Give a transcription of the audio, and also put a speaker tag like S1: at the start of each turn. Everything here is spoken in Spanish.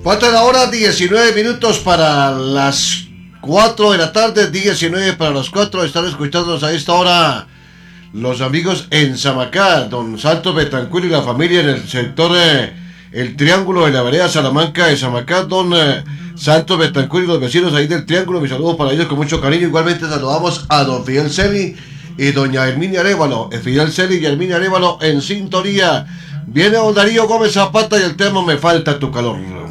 S1: Faltan ahora 19 minutos para las 4 de la tarde, 19 para las 4. Están escuchándonos a esta hora los amigos en Samacá, don Santos Betancur y la familia en el sector El Triángulo de la vereda Salamanca de Samacá. Don Santos Betancur y los vecinos ahí del Triángulo, mis saludos para ellos con mucho cariño. Igualmente saludamos a don Fidel Celi y doña Herminia Arévalo. Fidel Celi y Herminia Arévalo en sintonía. Viene don Darío Gómez Zapata y el tema Me falta tu calor.